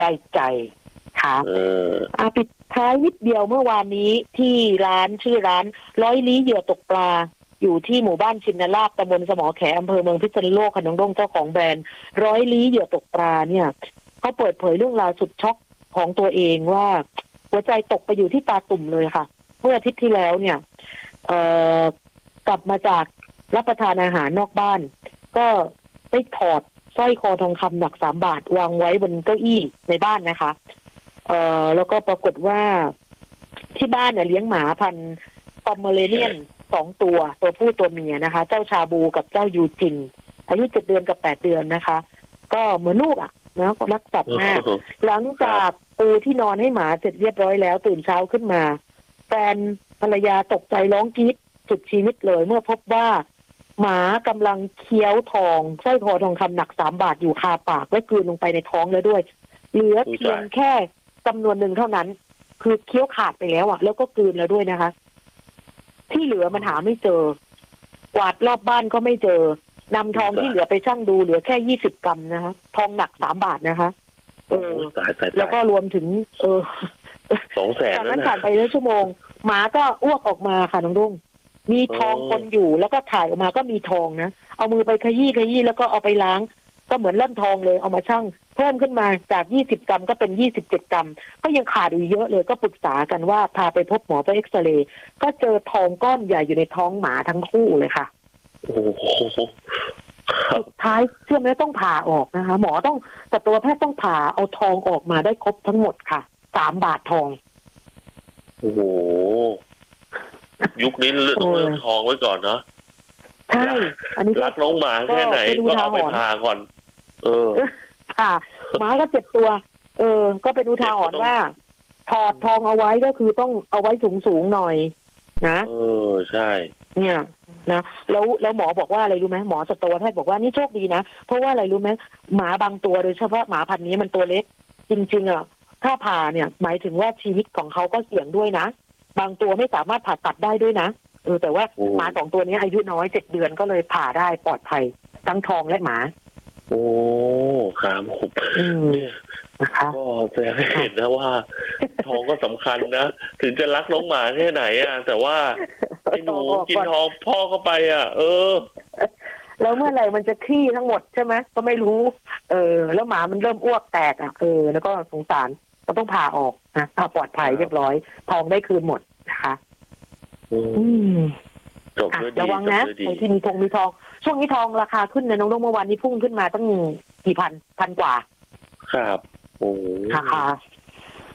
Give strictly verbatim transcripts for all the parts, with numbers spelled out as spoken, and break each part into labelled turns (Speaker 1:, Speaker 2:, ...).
Speaker 1: ได้ใจค่ะ
Speaker 2: เออ
Speaker 1: อาปิดท้ายนิดเดียวเมื่อวานนี้ที่ร้านชื่อร้านร้อยลี้เหยื่อตกปลาอยู่ที่หมู่บ้านชินลาภตำบลสมอแขอำเภอเมืองพิษณุโลกค่ะน้องด้งเจ้าของแบรนด์ร้อยลี้เหยื่อตกปลาเนี่ยเขาเปิดเผยเรื่องราวสุดช็อกของตัวเองว่าหัวใจตกไปอยู่ที่ตาตุ่มเลยค่ะเมื่ออาทิตย์ที่แล้วเนี่ยเอ่อกลับมาจากรับประทานอาหารนอกบ้านก็ได้ถอดสร้อยคอทองคำหนักสามบาทวางไว้บนเก้าอี้ในบ้านนะคะเอ่อแล้วก็ปรากฏว่าที่บ้านเนี่ยเลี้ยงหมาพันธุ์ปอมเมอเรเนียนสองตัวตัวผู้ตัวเมียนะคะเจ้าชาบูกับเจ้ายูจินอายุเจ็ดเดือนกับแปดเดือนนะคะก็เหมือนลูกอ่ะนะรักสัตว์มากหลังจากปูที่นอนให้หมาเสร็จเรียบร้อยแล้วตื่นเช้าขึ้นมาแฟนภรรยาตกใจร้องกรี๊ดสุดชีวิตเลยเมื่อพบว่าหมากำลังเคี้ยวทองสร้อยคอทองคำหนักสามบาทอยู่คาปากและกลืนลงไปในท้องแล้วด้วยเหลือเพียงแค่จำนวนหนึ่งเท่านั้นคือเคี้ยวขาดไปแล้วอ่ะแล้วก็กลืนแล้วด้วยนะคะที่เหลือมันหาไม่เจอกวาดรอบบ้านก็ไม่เจอนำทองที่เหลือไปชั่งดูเหลือแค่ยี่สิบกรัมนะคะทองหนักสามบาทนะคะเออแล้วก็รวมถึงเออ
Speaker 2: สองแสน
Speaker 1: จากนั้นผ่านไปแล้วชั่วโมงหมาก็อ้วกออกมาค่ะน้องรุ่งมีทองปนอยู่แล้วก็ถ่ายออกมาก็มีทองนะเอามือไปขยี้ขยี้แล้วก็เอาไปล้างก็เหมือนเล่มทองเลยเอามาชั่งเพิ่มขึ้นมาจากยี่สิบกรัมก็เป็นยี่สิบเจ็ดกรัมก็ยังขาดอยู่เยอะเลยก็ปรึกษากันว่าพาไปพบหมอไปเอ็กซเรย์ก็เจอทองก้อนใหญ่อยู่ในท้องหมาทั้งคู่เลยค่ะ
Speaker 2: โอ้โห
Speaker 1: สุดท้ายเชื่อไหมต้องผ่าออกนะคะหมอต้องแต่ตัวแพทย์ต้องผ่าเอาทองออกมาได้ครบทั้งหมดค่ะสามบาททอง
Speaker 2: โอ้โหยุคนี้ต้องเลือกทองไว้ก่อนเนาะ
Speaker 1: ใช่อันนี้
Speaker 2: รักน้องหมาแค่ไหนก็เอาไปผ่าก่อนเออ
Speaker 1: ค่ะหมาก็เจ็บตัวเออก็เป็นอุทาหรณ์ว่าถอดทองเอาไว้ก็คือต้องเอาไว้สูงสูงหน่อยนะ
Speaker 2: เออใช่
Speaker 1: เนี่ยนะแล้วแล้วหมอบอกว่าอะไรรู้ไหมหมอสัตวแพทย์บอกว่านี่โชคดีนะเพราะว่าอะไรรู้ไหมหมาบางตัวโดยเฉพาะหมาพันธุ์นี้มันตัวเล็กจริงๆอ่ะถ้าผ่าเนี่ยหมายถึงว่าชีวิตของเขาก็เสี่ยงด้วยนะบางตัวไม่สามารถผ่าตัดได้ด้วยนะเออแต่ว่าหมาสองตัวนี้อายุน้อยเจ็ดเดือนก็เลยผ่าได้ปลอดภัยทั้งทองและหมา
Speaker 2: โอ้ครับผมก็แสดงให้เห็นนะว่าทองก็สำคัญนะถึงจะรักน้องหมาแค่ไหนอ่ะแต่ว่าไอ้หนูกินทองพ่อเข้าไปอ่ะเออ
Speaker 1: แล้วเมื่อไหร่มันจะขี้ทั้งหมดใช่ไหมก็ไม่รู้เออแล้วหมามันเริ่มอ้วกแตกอ่ะเออแล้วก็สงสารก็ต้องผ่าออกนะผ่าปลอดภัยเรียบร้อยทองได้คืนหมดนะคะ
Speaker 2: อืมจบด้วยดี
Speaker 1: ระวังนะไอ้ที่มีทองมีทองช่วงนี้ทองราคาขึ้นนะน้องๆเมื่อวานนี้พุ่งขึ้นมาตั้งกี่พันพันกว่า
Speaker 2: ครับโอ้
Speaker 1: ค่ะ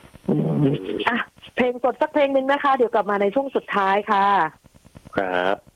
Speaker 1: อ่ะเพลงสดสักเพลงหนึ่งนะคะเดี๋ยวกลับมาในช่วงสุดท้ายค่ะ
Speaker 2: ครับ